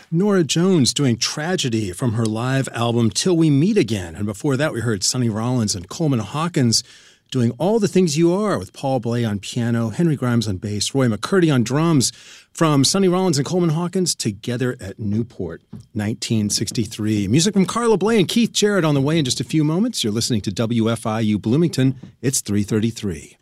Norah Jones doing Tragedy from her live album Till We Meet Again. And before that, we heard Sonny Rollins and Coleman Hawkins doing All the Things You Are with Paul Bley on piano, Henry Grimes on bass, Roy McCurdy on drums. From Sonny Rollins and Coleman Hawkins, Together at Newport, 1963. Music from Carla Bley and Keith Jarrett on the way in just a few moments. You're listening to WFIU Bloomington. It's 3:33.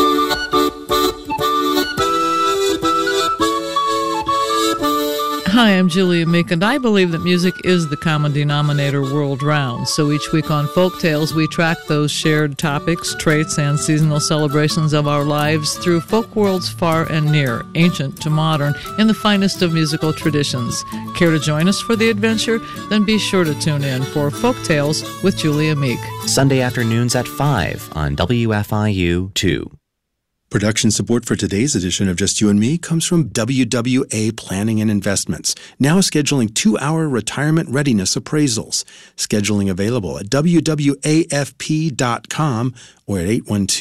Hi, I'm Julia Meek, and I believe that music is the common denominator world round. So each week on Folk Tales, we track those shared topics, traits, and seasonal celebrations of our lives through folk worlds far and near, ancient to modern, in the finest of musical traditions. Care to join us for the adventure? Then be sure to tune in for Folk Tales with Julia Meek. Sunday afternoons at 5 on WFIU 2. Production support for today's edition of Just You and Me comes from WWA Planning and Investments, now scheduling 2-hour retirement readiness appraisals. Scheduling available at wwafp.com or at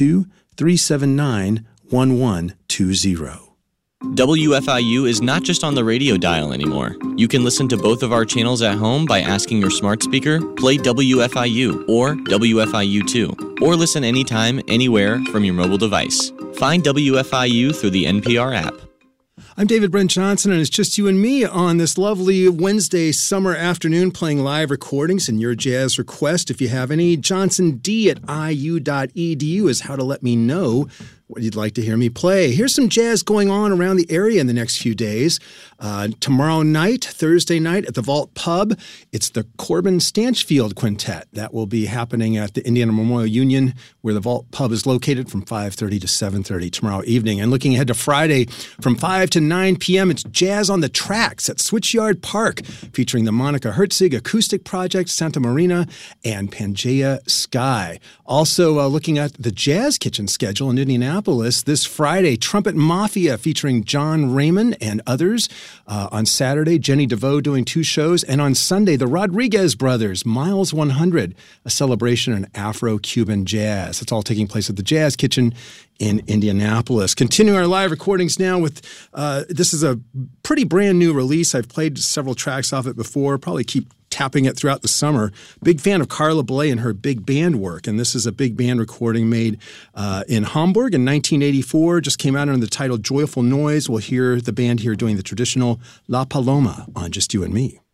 812-379-1120. WFIU is not just on the radio dial anymore. You can listen to both of our channels at home by asking your smart speaker, play WFIU or WFIU2, or listen anytime, anywhere from your mobile device. Find WFIU through the NPR app. I'm David Brent Johnson, and it's Just You and Me on this lovely Wednesday summer afternoon playing live recordings and your jazz request. If you have any, johnsond@iu.edu is how to let me know what you'd like to hear me play. Here's some jazz going on around the area in the next few days. Tomorrow night, Thursday night at the Vault Pub, it's the Corbin Stanchfield Quintet. That will be happening at the Indiana Memorial Union, where the Vault Pub is located, from 5:30 to 7:30 tomorrow evening. And looking ahead to Friday, from 5 to 9 p.m., it's Jazz on the Tracks at Switchyard Park, featuring the Monica Herzig Acoustic Project, Santa Marina, and Pangea Sky. Also, looking at the Jazz Kitchen schedule in Indianapolis, this Friday, Trumpet Mafia featuring John Raymond and others. On Saturday, Jenny DeVoe doing 2 shows. And on Sunday, the Rodriguez Brothers, Miles 100, a celebration in Afro-Cuban jazz. It's all taking place at the Jazz Kitchen in Indianapolis. Continuing our live recordings now with, this is a pretty brand new release. I've played several tracks off it before, probably keep tapping it throughout the summer. Big fan of Carla Bley and her big band work, and this is a big band recording made in Hamburg in 1984. Just came out under the title Joyful Noise. We'll hear the band here doing the traditional La Paloma on Just You and Me.